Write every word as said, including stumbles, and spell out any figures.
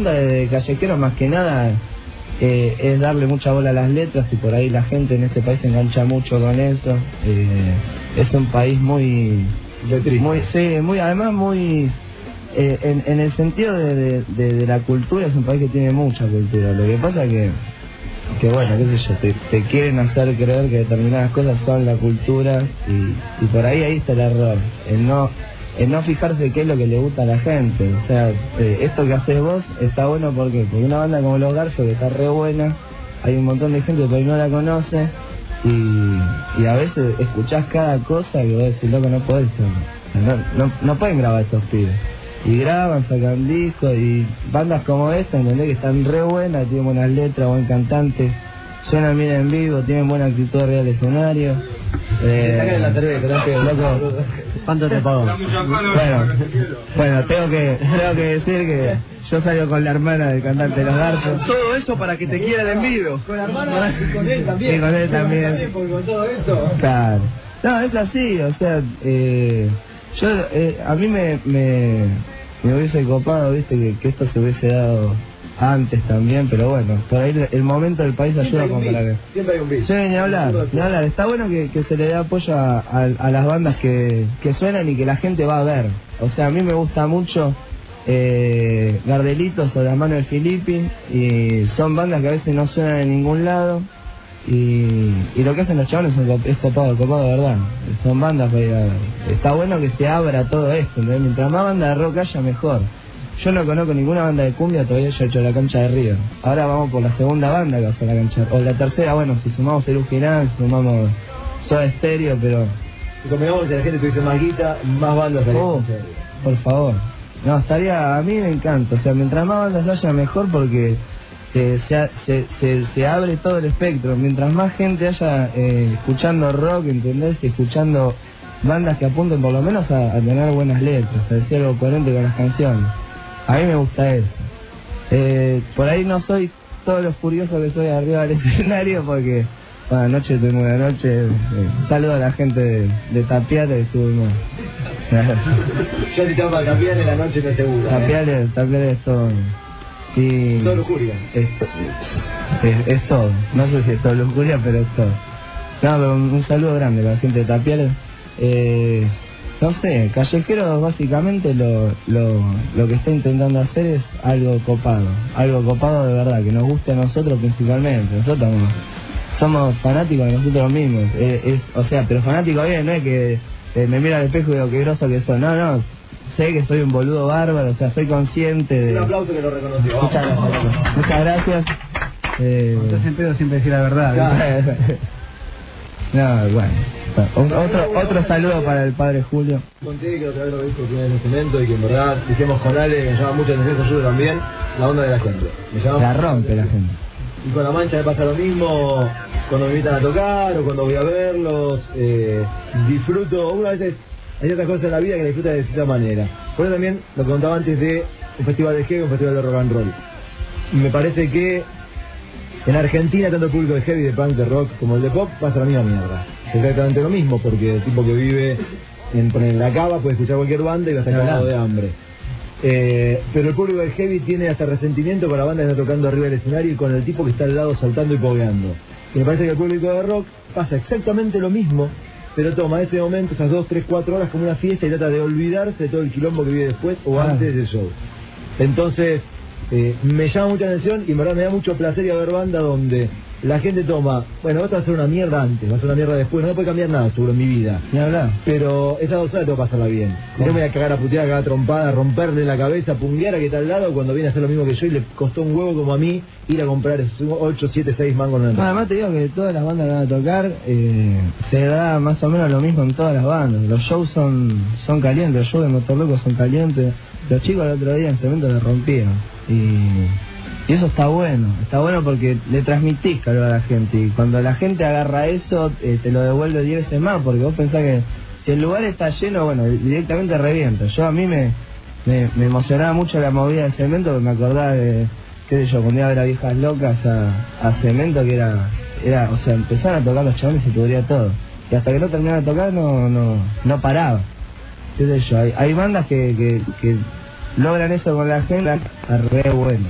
onda de Callejeros más que nada eh, es darle mucha bola a las letras, y por ahí la gente en este país se engancha mucho con eso. Eh, es un país muy, muy, sí, muy, además muy, eh, en, en el sentido de, de, de, de la cultura, es un país que tiene mucha cultura. Lo que pasa que, que bueno, qué sé yo, te, te quieren hacer creer que determinadas cosas son la cultura, y, y por ahí ahí está el error, el no, el no fijarse qué es lo que le gusta a la gente. O sea, eh, esto que haces vos está bueno, ¿por qué? Porque una banda como Los Garfios, que está re buena, hay un montón de gente que por ahí no la conoce, y, y a veces escuchás cada cosa que vos decís, loco, no podés, no, no, no pueden grabar estos pibes. Y graban, sacan discos, y bandas como esta, ¿entendés? Que están re buenas, tienen buenas letras, buen cantante, suenan bien en vivo, tienen buena actitud arriba del escenario. Eh, la cerveza, loco, ¿cuánto te pago? Bueno, bueno, tengo que, tengo que decir que yo salgo con la hermana del cantante de Los Garfios. Todo eso para que te quieran en vivo. Con la hermana y con él también. Sí, con él también. Porque con todo esto. Claro. No, es así, o sea, eh, yo, eh, a mí me, me, me hubiese copado, viste, que, que esto se hubiese dado antes también, pero bueno, por ahí el, el momento del país ayuda como para que... Siempre hay un beat. Sí, ni hablar, ni hablar. Está bueno que, que se le dé apoyo a, a, a las bandas que, que suenan y que la gente va a ver. O sea, a mí me gusta mucho eh, Gardelitos o Las Manos de Filippi, y son bandas que a veces no suenan en ningún lado, y, y lo que hacen los chavales es copado, copado de verdad. Son bandas, pues, está bueno que se abra todo esto, ¿entendés? Mientras más banda de rock haya, mejor. Yo no conozco ninguna banda de cumbia, todavía yo he hecho la cancha de Río. Ahora vamos por la segunda banda que va a ser la cancha, o la tercera, bueno, si sumamos el Final, sumamos Soda Stereo, pero... Y combinamos que la gente tuviese más guita, más bandas de oh, por favor. No, estaría, a mí me encanta, o sea, mientras más bandas haya, mejor, porque eh, se, se, se, se abre todo el espectro. Mientras más gente haya eh, escuchando rock, ¿entendés? Y escuchando bandas que apunten por lo menos a, a tener buenas letras, a decir algo coherente con las canciones. A mí me gusta eso. Eh, por ahí no soy todo lo furioso que soy arriba del escenario, porque bueno, anoche tuvimos una noche. Eh, saludo a la gente de, de Tapiales, estuvimos. Yo si te vas a Tapiales la noche no es segura. Tapiales, ¿eh? Tapiales es todo. Y todo lujuria. Es, es, es todo. No sé si es todo lujuria, pero es todo. No, pero un, un saludo grande a la gente de Tapiales. Eh, No sé, Callejeros básicamente lo, lo, lo que está intentando hacer es algo copado, algo copado de verdad, que nos guste a nosotros principalmente. Nosotros somos, somos fanáticos de nosotros mismos, eh, es, o sea, pero fanático bien, no es que eh, me miro al espejo y digo qué groso que soy, no, no, sé que soy un boludo bárbaro, o sea, soy consciente de... Un aplauso que lo reconoció. Muchas gracias. Muchas gracias. Eh... Estás en pedo siempre decir la verdad. No, bueno. Otro, otro saludo para el padre Julio. Conté que otra vez lo dijo que tiene el instrumento y que en verdad dijimos con Ale, me llama mucho la atención Jesús también, la onda de la gente. Me llama la rompe la gente. Y con La Mancha me pasa lo mismo, cuando me invitan a tocar o cuando voy a verlos, eh, disfruto, una vez hay otras cosas en la vida que la disfruta de cierta manera. Por eso también lo que contaba antes de un festival de heavy, un festival de rock and roll. Y me parece que en Argentina, tanto el público de heavy, de punk, de rock, como el de pop, pasa la misma mierda. Es exactamente lo mismo, porque el tipo que vive en, en la cava puede escuchar cualquier banda y va a estar cagado de hambre. Eh, pero el público de heavy tiene hasta resentimiento con la banda que está tocando arriba del escenario y con el tipo que está al lado saltando y pogueando. Y me parece que el público de rock pasa exactamente lo mismo, pero toma ese momento, esas dos, tres, cuatro horas como una fiesta y trata de olvidarse de todo el quilombo que vive después o ah. antes del show. Entonces... Eh, me llama mucha atención y en verdad me da mucho placer ir a ver banda donde la gente toma, bueno, esto va a ser una mierda antes, va a ser una mierda después, no puede cambiar nada seguro en mi vida, ni hablar, pero esas dos horas tengo que pasarla bien. No me voy a cagar a putear, a cagar a trompada, a romperle la cabeza, a punguear a que tal lado cuando viene a hacer lo mismo que yo y le costó un huevo como a mí ir a comprar ocho, siete, seis mangos. No, además te digo que todas las bandas que van a tocar eh, se da más o menos lo mismo en todas las bandas. Los shows son, son calientes, los shows de Motorloco son calientes. Los chicos el otro día en Cemento le rompieron. Y, y eso está bueno, está bueno porque le transmitís calor a la gente. Y cuando la gente agarra eso, eh, te lo devuelve diez veces más, porque vos pensás que si el lugar está lleno, bueno, directamente revienta. Yo a mí me, me, me emocionaba mucho la movida de Cemento, porque me acordaba de, qué sé yo, cuando iba a ver a Viejas Locas a, a Cemento, que era, era, o sea, empezaron a tocar los chavales y se cubría todo. Y hasta que no terminaban de tocar no, no, no paraba. Qué sé yo, hay, hay bandas que, que, que logran eso con la gente, re bueno.